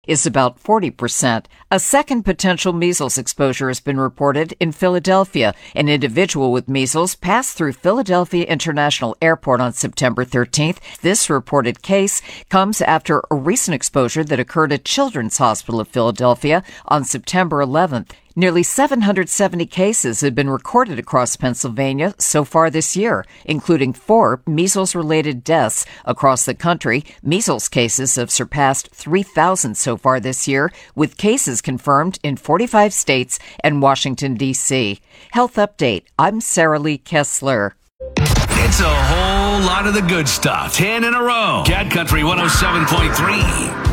is about 40%. A second potential measles exposure has been reported in Philadelphia. An individual with measles passed through Philadelphia International Airport on September 13th. This reported case comes after a recent exposure that occurred at Children's Hospital of Philadelphia on September 11th. Nearly 770 cases have been recorded across Pennsylvania so far this year, including 4 measles-related deaths across the country. Measles cases have surpassed 3,000 so far this year, with cases confirmed in 45 states and Washington, D.C. Health Update. I'm Sarah Lee Kessler. It's a whole lot of the good stuff. 10 in a row. Cat Country 107.3.